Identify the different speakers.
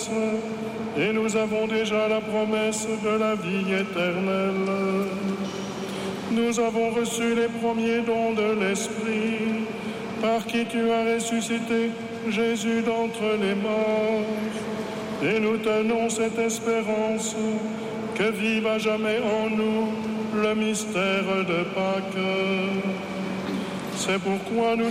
Speaker 1: grâce et nous avons déjà la promesse de la vie éternelle. Nous avons reçu les premiers dons de l'Esprit, par qui tu as ressuscité Jésus d'entre les morts. Et nous tenons cette espérance que vive à jamais en nous le mystère de Pâques. C'est pourquoi nous